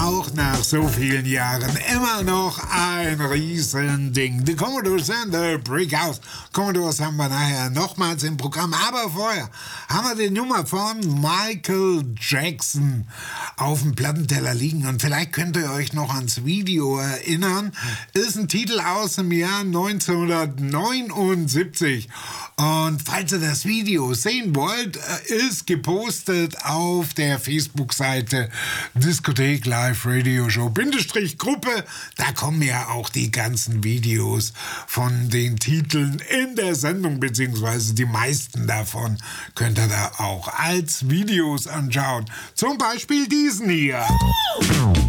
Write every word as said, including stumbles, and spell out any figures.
Auch nach so vielen Jahren immer noch ein Riesending. Die Commodores and the Brickhouse. Commodores haben wir nachher nochmals im Programm. Aber vorher haben wir die Nummer von Michael Jackson auf dem Plattenteller liegen. Und vielleicht könnt ihr euch noch ans Video erinnern. Ist ein Titel aus dem Jahr neunzehnhundertneunundsiebzig. Und falls ihr das Video sehen wollt, ist gepostet auf der Facebook-Seite Diskothek Live Radio Show Bindestrich Gruppe. Da kommen ja auch die ganzen Videos von den Titeln in der Sendung, beziehungsweise die meisten davon könnt ihr da auch als Videos anschauen. Zum Beispiel diesen hier.